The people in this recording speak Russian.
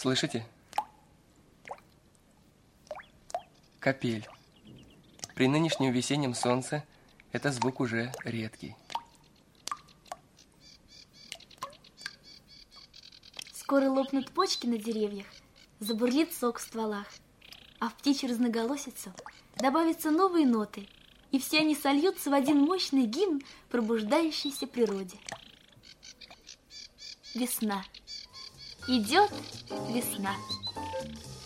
Слышите? Капель. При нынешнем весеннем солнце это звук уже редкий. Скоро лопнут почки на деревьях, забурлит сок в стволах, а в птичью разноголосицу добавятся новые ноты, и все они сольются в один мощный гимн пробуждающейся природе. Весна. Идет весна.